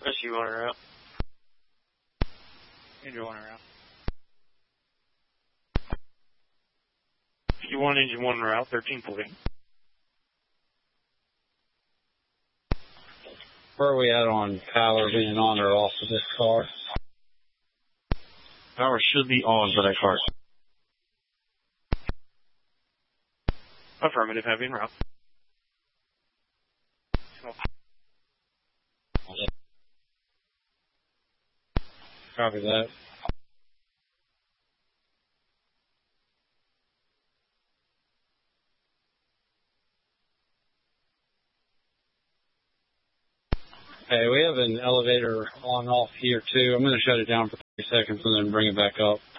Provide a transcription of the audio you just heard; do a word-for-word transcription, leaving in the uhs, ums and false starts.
S U one route. Engine one route. You want engine one route, thirteen forty. Where are we at on power being on or off of this car? Power should be on for that car. Affirmative, heavy en route. Copy that. Okay, we have an elevator on off here too. I'm going to shut it down for thirty seconds and then bring it back up.